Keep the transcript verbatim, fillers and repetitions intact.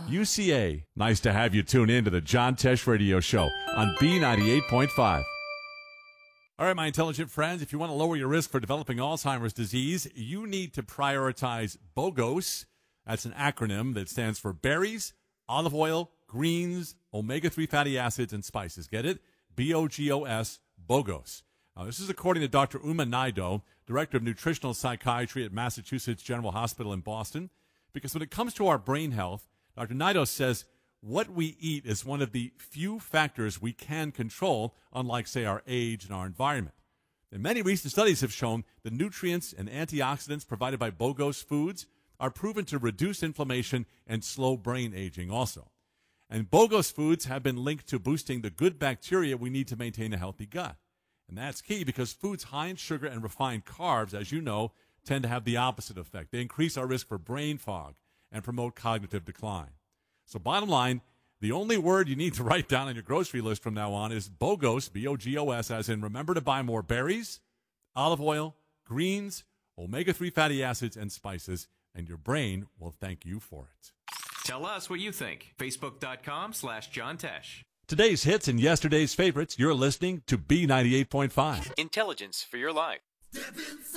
U C A, nice to have you tune in to the John Tesh Radio Show on B ninety-eight point five. All right, my intelligent friends, if you want to lower your risk for developing Alzheimer's disease, you need to prioritize BOGOS. That's an acronym that stands for berries, olive oil, greens, omega three fatty acids, and spices. Get it? B O G O S, BOGOS. Now, this is according to Doctor Uma Naidoo, Director of Nutritional Psychiatry at Massachusetts General Hospital in Boston. Because when it comes to our brain health, Doctor Naidoo says what we eat is one of the few factors we can control, unlike, say, our age and our environment. And many recent studies have shown the nutrients and antioxidants provided by BOGOS foods are proven to reduce inflammation and slow brain aging also. And BOGOS foods have been linked to boosting the good bacteria we need to maintain a healthy gut. And that's key because foods high in sugar and refined carbs, as you know, tend to have the opposite effect. They increase our risk for brain fog and promote cognitive decline. So bottom line, the only word you need to write down on your grocery list from now on is BOGOS, B O G O S, as in remember to buy more berries, olive oil, greens, omega three fatty acids, and spices, and your brain will thank you for it. Tell us what you think. Facebook.com slash John Tesh. Today's hits and yesterday's favorites, you're listening to B ninety-eight point five. Intelligence for your life.